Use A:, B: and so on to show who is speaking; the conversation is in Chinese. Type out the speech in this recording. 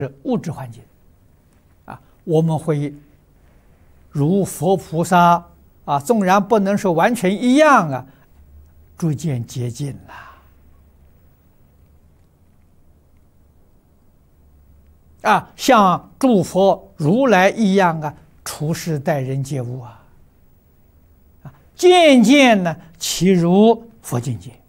A: 是物质环境我们会如佛菩萨纵然不能说完全一样逐渐接近了像诸佛如来一样处世待人接物渐渐呢，其如佛境界。